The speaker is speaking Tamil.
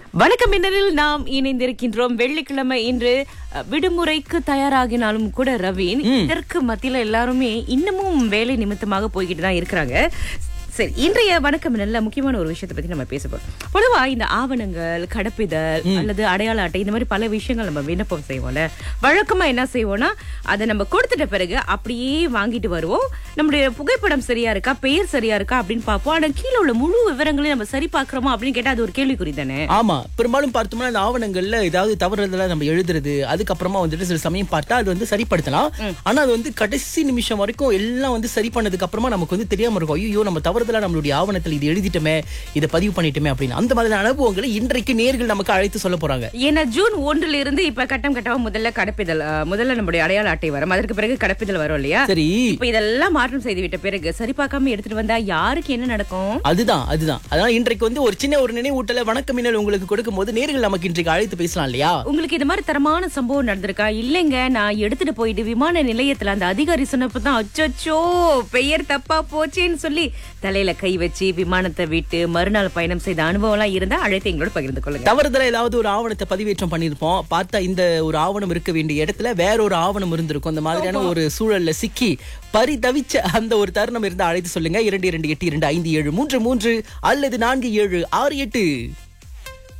வணக்கம் மின்னலில் நாம் இணைந்திருக்கின்றோம். வெள்ளிக்கிழமை இன்று விடுமுறைக்கு தயாராகினாலும் கூட ரவீன், இதற்கு மத்தியில எல்லாருமே இன்னமும் வேலை நிமித்தமாக போய்கிட்டு தான் இருக்கிறாங்க. சரி, இன்றைய வணக்கம் நல்ல முக்கியமான ஒரு விஷயத்தை பத்தி நம்ம பேச போறோம். பொதுவா இந்த ஆவணங்கள், கடப்பிதழ் அல்லது அடையாள அட்டை, இந்த மாதிரி பல விஷயங்கள் நம்ம விண்ணப்பம் செய்வோம்ல. வழக்கமா என்ன செய்வோம்னா, அதை நம்ம கொடுத்துட்ட பிறகு அப்படியே வாங்கிட்டு வருவோம். நம்முடைய புகைப்படம் சரியா இருக்கா, பெயர் சரியா இருக்கா அப்படின்னு பார்ப்போம். ஆனா கீழே உள்ள முழு விவரங்களையும் நம்ம சரி பார்க்கிறோமா அப்படின்னு கேட்டா அது ஒரு கேள்விக்குறி தானே. ஆமா, பெரும்பாலும் பார்த்தோம்னா இந்த ஆவணங்கள்ல ஏதாவது தவறுதலா நம்ம எழுதுறது, அதுக்கப்புறமா வந்துட்டு சில சமயம் பார்த்தா அது வந்து சரிப்படுத்தலாம். ஆனா அது வந்து கடைசி நிமிஷம் வரைக்கும் எல்லாம் வந்து சரி பண்ணதுக்கு அப்புறமா நமக்கு வந்து தெரியாம இருக்கும், ஐயோ நம்ம தவறுதலா நம்மளுடைய ஆவணத்தில் இது எழுதிட்டோமே, இதை பதிவு பண்ணிட்டோமே அப்படின்னு. அந்த மாதிரியான அனுபவங்களை இன்றைக்கு நேர்கள் நமக்கு அழைத்து சொல்ல போறாங்க. ஏன்னா ஜூன் 1 இருந்து இப்ப கட்டம் கட்டமா முதல்ல கடப்பிதழ், முதல்ல நம்முடைய அடையாள அட்டை வரும், அதற்கு பிறகு கடப்பிதழ் வரும் இல்லையா. சரி, இப்ப இதெல்லாம் மாற்றம் செய்து விட்ட பிறகு சரி பார்க்காம எடுத்துட்டு வந்தா யாருக்கு என்ன நடக்கும்? அதுதான். அதனால இன்றைக்கு வந்து ஒரு சின்ன ஒரு நினைவூட்டல வணக்கம் மின்னல் உங்களுக்கு கொடுக்கும் போது நேர்கள் நமக்கு இன்றைக்கு அழைத்து பேசலாம் இல்லையா. உங்களுக்கு இது மாதிரி தரமான சம்பவம் நடந்திருக்கா? இல்லைங்க, நான் எடுத்துட்டு போயிட்டு விமான நிலையத்துல அந்த அதிகாரி சொன்னப்பதான் அச்சோ பெயர் தப்பா போச்சேன்னு சொல்லி தலையில கை வச்சு விமானத்தை விட்டு மறுநாள் பயணம் செய்த அனுபவம் எல்லாம் இருந்தா அழைத்து எங்களோட பகிர்ந்து கொள்ளுங்க. தவறுதலா ஏதாவது ஒரு ஆவணத்தை பதிவேற்றம் பண்ணிருப்போம், பார்த்தா இந்த ஒரு ஆவணம் இருக்க வேண்டிய இடத்துல வேற ஒரு ஆவணம் இருந்திருக்கும். அந்த மாதிரியான ஒரு சூழல்ல சிக்கி பரிதவிச்ச அந்த ஒரு தருணம் இருந்தா அழைத்து சொல்லுங்க. 2282557333 அல்லது 4768.